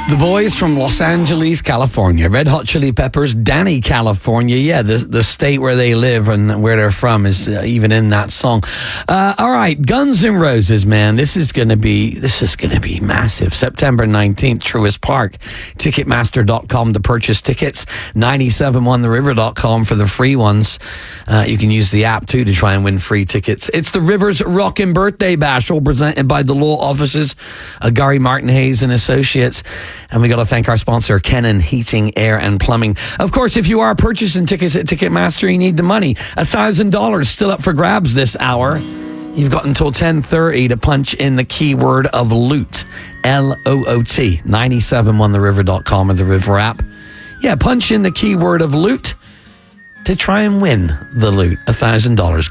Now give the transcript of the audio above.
The boys from Los Angeles, California. Red Hot Chili Peppers, Danny, California. Yeah, the state where they live and where they're from is even in that song. All right, Guns N' Roses, man. This is gonna be massive. September 19th, Truist Park. Ticketmaster.com to purchase tickets. 971theriver.com for the free ones. You can use the app too to try and win free tickets. It's the Rivers Rockin' Birthday Bash, all presented by the law offices of Gary Martin Hayes and Associates. And we got to thank our sponsor, Kennan Heating, Air and Plumbing. Of course, if you are purchasing tickets at Ticketmaster, you need the money. $1,000 still up for grabs this hour. You've got until 10:30 to punch in the keyword of loot. LOOT. 971theriver.com or the River app. Yeah, punch in the keyword of loot to try and win the loot. $1,000.